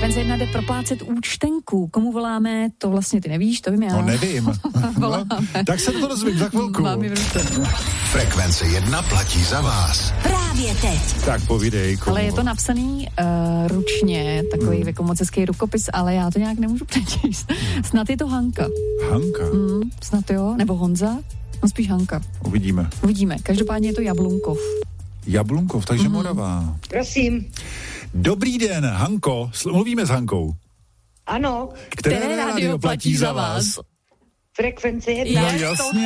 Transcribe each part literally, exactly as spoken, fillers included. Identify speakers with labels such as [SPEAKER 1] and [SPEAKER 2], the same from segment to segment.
[SPEAKER 1] Frekvence jedna jde proplácet účtenku. Komu voláme, to vlastně ty nevíš, to vím já.
[SPEAKER 2] No nevím. No, tak se to dozvím za chvilku.
[SPEAKER 1] Mám v ruce.
[SPEAKER 3] Frekvence jedna platí za vás.
[SPEAKER 4] Právě teď.
[SPEAKER 2] Tak povídej, komu.
[SPEAKER 1] Ale je to napsaný uh, ručně, takový hmm. jako moc hezký rukopis, ale já to nějak nemůžu přečíst. Snad je to Hanka.
[SPEAKER 2] Hanka?
[SPEAKER 1] Mm, snad jo, nebo Honza? No spíš Hanka.
[SPEAKER 2] Uvidíme.
[SPEAKER 1] Uvidíme. Každopádně je to Jablunkov.
[SPEAKER 2] Jablunkov, takže mm. Moravá.
[SPEAKER 5] Prosím.
[SPEAKER 2] Dobrý den, Hanko. Mluvíme s Hankou.
[SPEAKER 5] Ano.
[SPEAKER 2] Které, Které rádio platí za vás?
[SPEAKER 5] Frekvence jedna.
[SPEAKER 2] No jasně.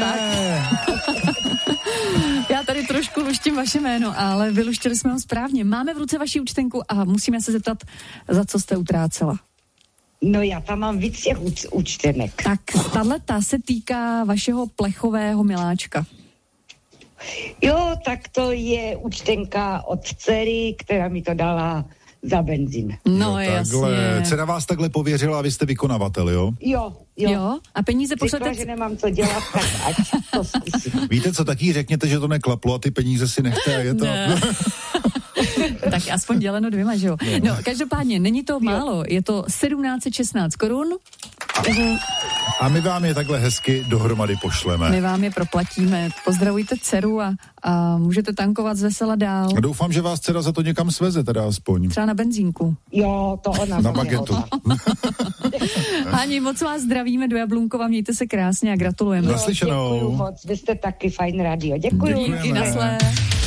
[SPEAKER 1] Já tady trošku luštím vaše jméno, ale vyluštili jsme ho správně. Máme v ruce vaši účtenku a musíme se zeptat, za co jste utrácela.
[SPEAKER 5] No já tam mám víc těch úč- účtenek.
[SPEAKER 1] Tak tahleta se týká vašeho plechového miláčka.
[SPEAKER 5] Jo, tak to je účtenka od dcery, která mi to dala za benzín.
[SPEAKER 1] No
[SPEAKER 2] jo, takhle.
[SPEAKER 1] jasně.
[SPEAKER 2] Dcera vás takhle pověřila a vy jste vykonavatel, jo?
[SPEAKER 5] Jo, jo.
[SPEAKER 1] Jo, a peníze pošlete...
[SPEAKER 5] Řekla, že nemám co dělat, tak ať to zkusím.
[SPEAKER 2] Víte co, taky řekněte, že to neklaplo a ty peníze si nechte a je to...
[SPEAKER 1] Ne. Tak aspoň děleno dvěma, že jo? No, každopádně, není to málo, je to sedmnáct set šestnáct korun.
[SPEAKER 2] A my vám je takhle hezky dohromady pošleme.
[SPEAKER 1] My vám je proplatíme. Pozdravujte dceru a, a můžete tankovat z vesela dál.
[SPEAKER 2] A doufám, že vás dcera za to někam sveze, teda aspoň.
[SPEAKER 1] Třeba na benzínku.
[SPEAKER 5] Jo, to ona.
[SPEAKER 2] Na bagetu.
[SPEAKER 1] Hani, moc vás zdravíme do Jablunkova, mějte se krásně a gratulujeme.
[SPEAKER 2] Naslyšenou.
[SPEAKER 5] Děkuju moc, vy jste taky fajn rádio. Děkuju.
[SPEAKER 1] Díky, nasled.